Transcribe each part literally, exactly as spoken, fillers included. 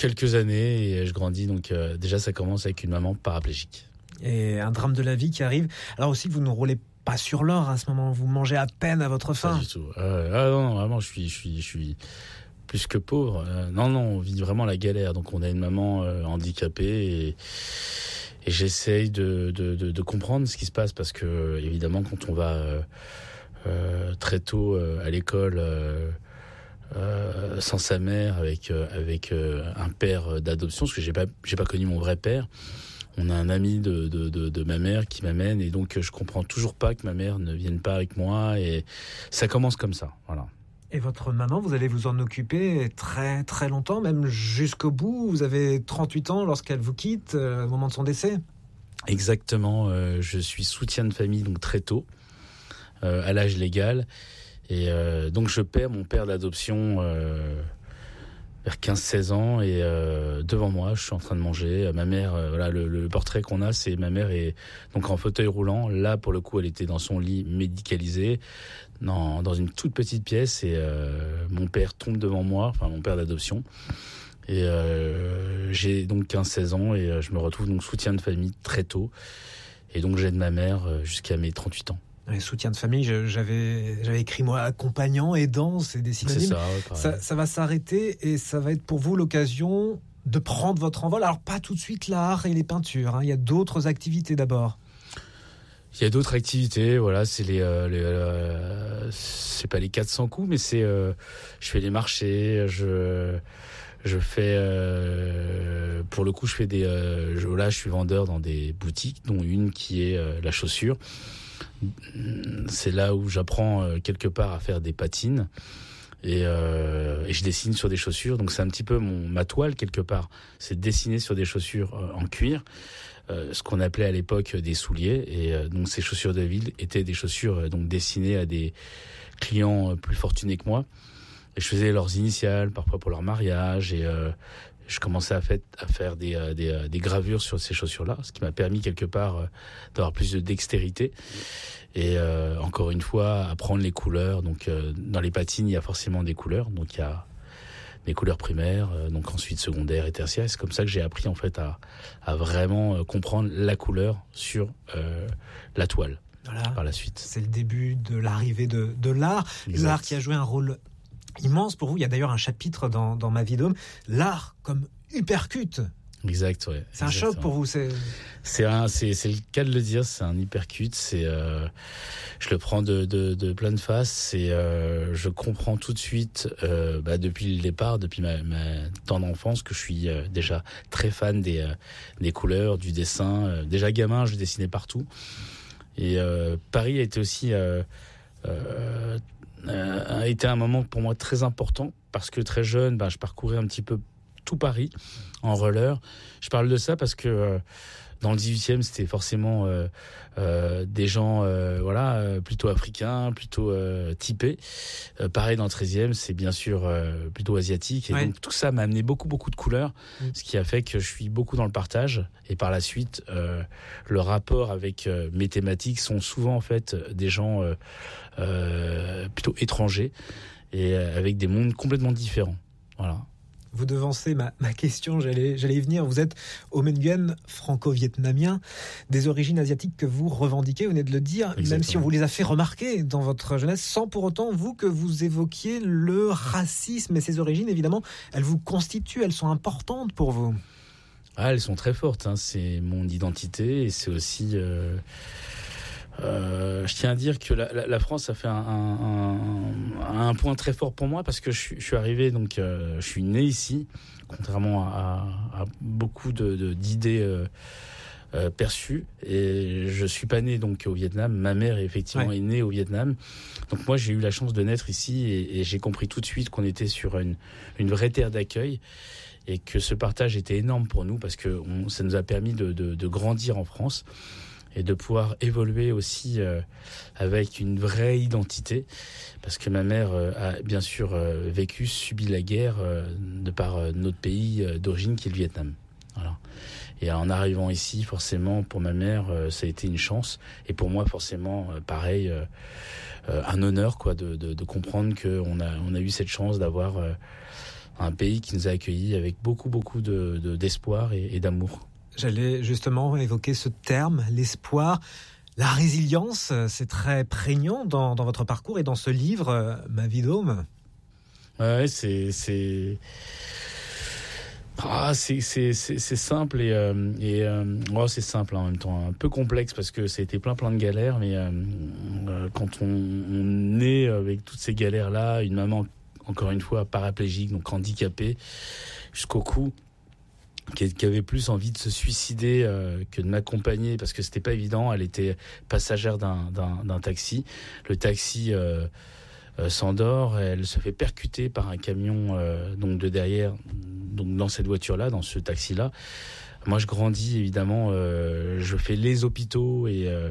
quelques années et je grandis. Donc euh, déjà, ça commence avec une maman paraplégique. Et un drame de la vie qui arrive. Alors aussi, vous ne roulez pas sur l'or à ce moment. Vous mangez à peine à votre faim. Pas du tout. Euh, ah non, non, vraiment, je suis, je suis, je suis plus que pauvre. Euh, non, non, on vit vraiment la galère. Donc on a une maman euh, handicapée et, et j'essaye de, de, de, de comprendre ce qui se passe parce que évidemment, quand on va euh, euh, très tôt euh, à l'école. Euh, Euh, sans sa mère, avec euh, avec euh, un père d'adoption, parce que j'ai pas j'ai pas connu mon vrai père. On a un ami de de de, de ma mère qui m'amène et donc je comprends toujours pas que ma mère ne vienne pas avec moi et ça commence comme ça, voilà. Et votre maman, vous allez vous en occuper très très longtemps, même jusqu'au bout. Vous avez trente-huit ans lorsqu'elle vous quitte euh, au moment de son décès. Exactement. Euh, je suis soutien de famille donc très tôt, euh, à l'âge légal. Et euh, donc je perds mon père d'adoption euh, vers quinze seize ans et euh, devant moi je suis en train de manger. Ma mère, euh, voilà le, le portrait qu'on a, c'est ma mère est donc en fauteuil roulant. Là pour le coup elle était dans son lit médicalisé, dans, dans une toute petite pièce et euh, mon père tombe devant moi, enfin mon père d'adoption. Et euh, j'ai donc quinze seize ans et euh, je me retrouve donc soutien de famille très tôt. Et donc j'aide ma mère euh, jusqu'à mes trente-huit ans. Les soutiens de famille, je, j'avais, j'avais écrit moi accompagnant, aidant, c'est des synonymes. C'est ça, ouais, ça, ça va s'arrêter et ça va être pour vous l'occasion de prendre votre envol. Alors pas tout de suite l'art et les peintures, hein. Il y a d'autres activités d'abord. Il y a d'autres activités, voilà, c'est les, euh, les euh, c'est pas les quatre cents coups, mais c'est, euh, je fais les marchés, je, je fais, euh, pour le coup, je fais des, euh, je, là, je suis vendeur dans des boutiques, dont une qui est euh, la chaussure. C'est là où j'apprends euh, quelque part à faire des patines et, euh, et je dessine sur des chaussures. Donc c'est un petit peu mon ma toile quelque part. C'est de dessiner sur des chaussures euh, en cuir, euh, ce qu'on appelait à l'époque des souliers. Et euh, donc ces chaussures de ville étaient des chaussures euh, donc destinées à des clients euh, plus fortunés que moi. Et je faisais leurs initiales, parfois pour leur mariage et euh, je commençais à, fait, à faire des, euh, des, euh, des gravures sur ces chaussures-là, ce qui m'a permis quelque part euh, d'avoir plus de dextérité. Et euh, encore une fois, apprendre les couleurs. Donc euh, dans les patines, il y a forcément des couleurs. Donc il y a des couleurs primaires, euh, donc ensuite secondaires et tertiaires. C'est comme ça que j'ai appris en fait à, à vraiment euh, comprendre la couleur sur euh, la toile. Voilà. Par la suite. C'est le début de l'arrivée de, de l'art. Exact. L'art qui a joué un rôle immense pour vous. Il y a d'ailleurs un chapitre dans, dans Ma vie d'homme. L'art comme hypercute. Exact, ouais. C'est un Exactement. choc pour vous. C'est c'est un, c'est c'est le cas de le dire. C'est un hypercute. C'est, euh, je le prends de de, de pleine face. C'est, euh, je comprends tout de suite, euh, bah, depuis le départ, depuis ma, ma tendre enfance, que je suis euh, déjà très fan des euh, des couleurs, du dessin. Euh, déjà gamin, je dessinais partout. Et euh, Paris a été aussi euh, euh, a été un moment pour moi très important parce que très jeune, bah, je parcourais un petit peu tout Paris en roller. Je parle de ça parce que euh, dans le dix-huitième, c'était forcément euh, euh, des gens euh, voilà, euh, plutôt africains, plutôt euh, typés. Euh, pareil, dans le treizième, c'est bien sûr euh, plutôt asiatique. Et ouais. Donc tout ça m'a amené beaucoup, beaucoup de couleurs, mmh. ce qui a fait que je suis beaucoup dans le partage. Et par la suite, euh, le rapport avec euh, mes thématiques sont souvent en fait des gens euh, euh, plutôt étrangers et euh, avec des mondes complètement différents. Voilà. Vous devancez ma, ma question, j'allais, j'allais y venir. Vous êtes Ô Minh Nguyen, franco-vietnamien, des origines asiatiques que vous revendiquez, vous venez de le dire, exactement. Même si on vous les a fait remarquer dans votre jeunesse, sans pour autant, vous, que vous évoquiez le racisme et ses origines, évidemment, elles vous constituent, elles sont importantes pour vous. Ah, elles sont très fortes, hein. C'est mon identité et c'est aussi... Euh... Euh, je tiens à dire que la, la, la France a fait un, un, un, un point très fort pour moi parce que je suis, je suis arrivé, donc euh, je suis né ici, contrairement à, à beaucoup de, de, d'idées euh, euh, perçues. Et je suis pas né donc au Vietnam. Ma mère effectivement ouais. est née au Vietnam. Donc moi j'ai eu la chance de naître ici et, et j'ai compris tout de suite qu'on était sur une, une vraie terre d'accueil. Et que ce partage était énorme pour nous parce que on, ça nous a permis de, de, de grandir en France et de pouvoir évoluer aussi euh, avec une vraie identité parce que ma mère euh, a bien sûr euh, vécu, subi la guerre euh, de par euh, notre pays euh, d'origine qui est le Vietnam. Voilà. Et en arrivant ici, forcément, pour ma mère, euh, ça a été une chance. Et pour moi, forcément, euh, pareil, euh, euh, un honneur quoi, de, de, de comprendre qu'on a, on a eu cette chance d'avoir... Euh, un pays qui nous a accueillis avec beaucoup, beaucoup de, de, d'espoir et, et d'amour. J'allais justement évoquer ce terme, l'espoir. La résilience, c'est très prégnant dans, dans votre parcours et dans ce livre, Ma vie d'homme. Ouais, c'est... c'est... Ah, c'est, c'est, c'est, c'est simple et, euh, et euh, oh, c'est simple en même temps, un peu complexe parce que ça a été plein plein de galères, mais euh, euh, quand on, on est avec toutes ces galères-là, une maman, encore une fois, paraplégique, donc handicapée, jusqu'au cou, qui, qui avait plus envie de se suicider euh, que de m'accompagner parce que c'était pas évident, elle était passagère d'un, d'un, d'un taxi, le taxi... Euh, Euh, s'endort, elle se fait percuter par un camion euh, donc de derrière, donc dans cette voiture-là, dans ce taxi-là. Moi, je grandis évidemment, euh, je fais les hôpitaux et euh,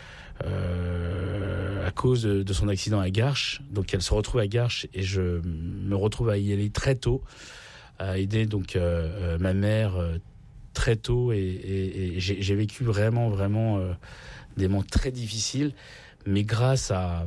euh, à cause de, de son accident à Garches, donc elle se retrouve à Garches et je me retrouve à y aller très tôt, à aider donc euh, euh, ma mère euh, très tôt et, et, et j'ai, j'ai vécu vraiment vraiment euh, des moments très difficiles, mais grâce à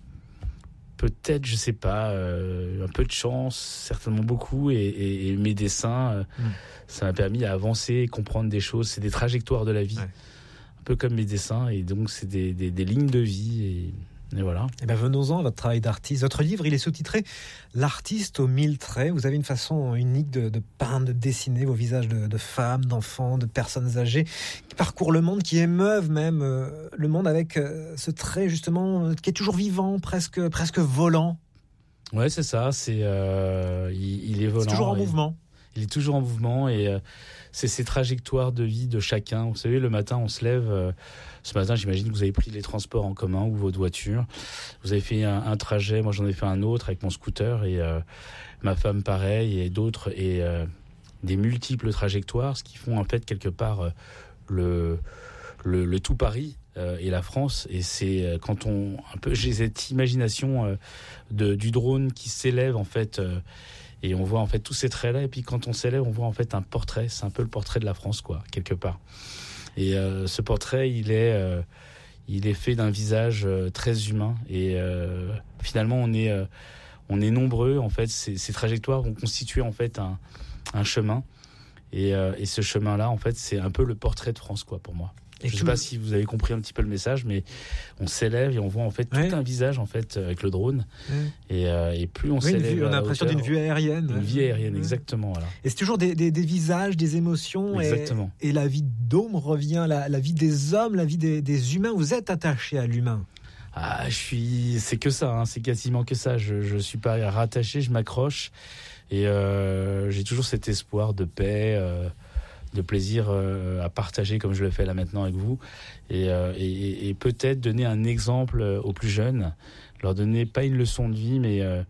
peut-être, je sais pas, euh, un peu de chance, certainement beaucoup, et, et, et mes dessins, euh, mmh. ça m'a permis d'avancer, comprendre des choses. C'est des trajectoires de la vie, ouais. Un peu comme mes dessins, et donc c'est des, des, des lignes de vie, et, et voilà. Et ben venons-en à votre travail d'artiste. Votre livre, il est sous-titré « L'artiste aux mille traits ». Vous avez une façon unique de, de peindre, de dessiner vos visages de, de femmes, d'enfants, de personnes âgées, qui parcourent le monde, qui émeuvent même euh, le monde avec euh, ce trait justement euh, qui est toujours vivant, presque, presque volant. Ouais, c'est ça. C'est, euh, il, il est volant. C'est toujours en et, mouvement. Il est toujours en mouvement et euh, c'est ces trajectoires de vie de chacun. Vous savez, le matin, on se lève. Euh, ce matin, j'imagine que vous avez pris les transports en commun ou votre voiture. Vous avez fait un, un trajet. Moi, j'en ai fait un autre avec mon scooter et euh, ma femme, pareil, et d'autres. Et euh, des multiples trajectoires, ce qui font en fait quelque part euh, le, le, le tout Paris. Euh, et la France, et c'est euh, quand on un peu j'ai cette imagination euh, de du drone qui s'élève en fait euh, et on voit en fait tous ces traits là et puis quand on s'élève on voit en fait un portrait, c'est un peu le portrait de la France quoi quelque part. Et euh, ce portrait il est euh, il est fait d'un visage euh, très humain et euh, finalement on est euh, on est nombreux en fait, ces, ces trajectoires vont constituer en fait un un chemin et, euh, et ce chemin là en fait c'est un peu le portrait de France quoi pour moi. Et je ne sais pas si vous avez compris un petit peu le message, mais on s'élève et on voit en fait tout ouais. un visage en fait avec le drone. Ouais. Et, euh, et plus on oui, s'élève, vue, on a l'impression hauteur, d'une vue aérienne. Une vue aérienne, ouais. exactement. Voilà. Et c'est toujours des, des, des visages, des émotions. Exactement. Et, et la vie d'homme revient, la, la vie des hommes, la vie des, des humains. Vous êtes attaché à l'humain. Ah, je suis. C'est que ça. Hein, c'est quasiment que ça. Je, je suis pas rattaché. Je m'accroche et euh, j'ai toujours cet espoir de paix. Euh, de plaisir euh, à partager comme je le fais là maintenant avec vous et, euh, et, et peut-être donner un exemple aux plus jeunes, leur donner pas une leçon de vie mais euh,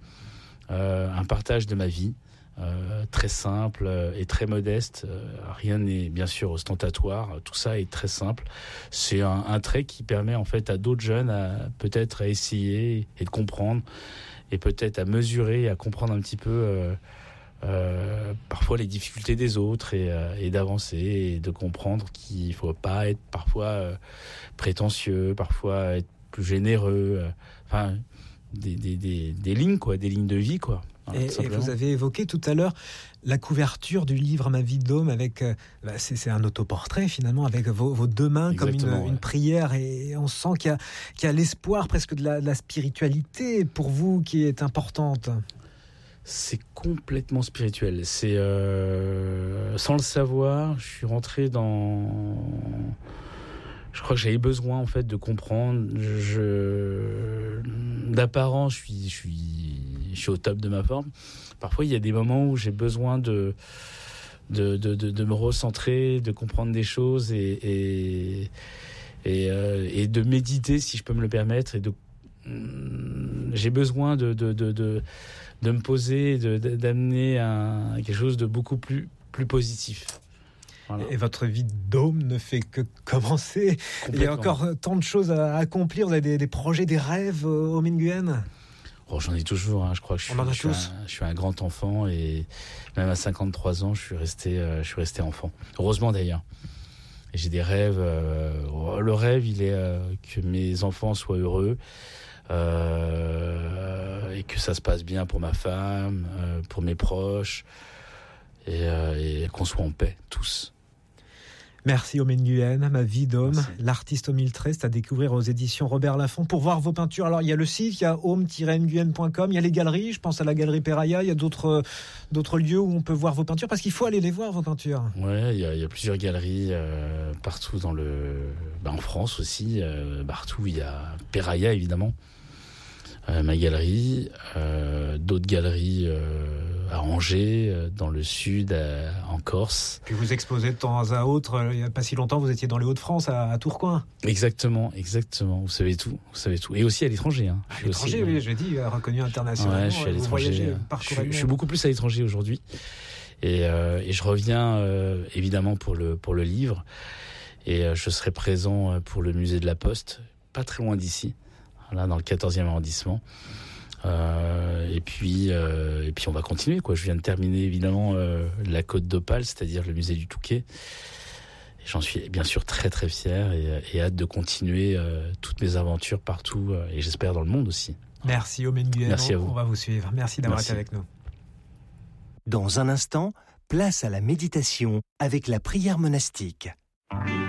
euh, un partage de ma vie euh, très simple et très modeste, euh, rien n'est bien sûr ostentatoire, tout ça est très simple, c'est un, un trait qui permet en fait à d'autres jeunes à peut-être à essayer et de comprendre et peut-être à mesurer et à comprendre un petit peu euh, Euh, parfois les difficultés des autres et, euh, et d'avancer et de comprendre qu'il ne faut pas être parfois euh, prétentieux, parfois être plus généreux, euh, enfin des, des, des, des lignes quoi, des lignes de vie quoi. Et, et vous avez évoqué tout à l'heure la couverture du livre Ma vie d'homme avec euh, bah c'est, c'est un autoportrait finalement avec vos, vos deux mains Exactement, comme une, ouais. une prière et on sent qu'il y a, qu'il y a l'espoir presque de la, de la spiritualité pour vous qui est importante. C'est complètement spirituel. C'est euh, sans le savoir, je suis rentré dans. Je crois que j'avais besoin en fait de comprendre. Je, d'apparence, je suis, je suis, je suis au top de ma forme. Parfois, il y a des moments où j'ai besoin de de de, de, de me recentrer, de comprendre des choses et et et, euh, et de méditer si je peux me le permettre et de. J'ai besoin de de de, de de me poser, de, de, d'amener un, quelque chose de beaucoup plus, plus positif. Voilà. Et votre vie d'homme ne fait que commencer. Il y a encore tant de choses à accomplir. Vous avez des, des projets, des rêves au Minguyen ? Oh, j'en ai toujours. Hein. Je crois que je suis, je, suis un, je suis un grand enfant et même à cinquante-trois ans, je suis resté, euh, je suis resté enfant. Heureusement d'ailleurs. Et j'ai des rêves. Euh, le rêve, il est euh, que mes enfants soient heureux. Euh, euh, et que ça se passe bien pour ma femme, euh, pour mes proches, et, euh, et qu'on soit en paix, tous. Merci Omen Nguyen, Ma vie d'homme, Merci. L'artiste au mille treize, c'est à découvrir aux éditions Robert Laffont. Pour voir vos peintures, alors il y a le site, il y a home tiret nguyen point com, il y a les galeries, je pense à la galerie Peraya, il y a d'autres, d'autres lieux où on peut voir vos peintures, parce qu'il faut aller les voir, vos peintures. Ouais, il y a, il y a plusieurs galeries euh, partout dans le... Bah, en France aussi, euh, partout, il y a Peraya évidemment, euh, ma galerie, euh, d'autres galeries euh, à Angers, euh, dans le sud, euh, en Corse. Puis vous exposez de temps à autre, euh, il n'y a pas si longtemps, vous étiez dans les Hauts-de-France, à, à Tourcoing. Exactement, exactement, vous savez tout, vous savez tout. Et aussi à l'étranger. Hein. À l'étranger, aussi, oui, je dis, reconnu internationalement. Ouais, je suis à l'étranger. Voyagez, je, suis, je suis beaucoup plus à l'étranger aujourd'hui. Et, euh, et je reviens euh, évidemment pour le, pour le livre. Et euh, je serai présent pour le musée de la Poste, pas très loin d'ici, là dans le quatorzième arrondissement. Euh, et puis euh, et puis on va continuer quoi. Je viens de terminer évidemment euh, la Côte d'Opale, c'est-à-dire le musée du Touquet. Et j'en suis bien sûr très très fier et, et hâte de continuer euh, toutes mes aventures partout euh, et j'espère dans le monde aussi. Merci Omen Nguyen. Merci à vous. On va vous suivre. Merci d'avoir Merci. été avec nous. Dans un instant, place à la méditation avec la prière monastique.